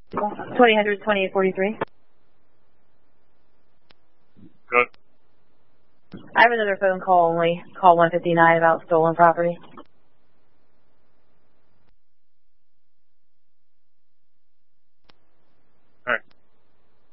2000, 2843. Good. I have another phone call only. Call 159 about stolen property.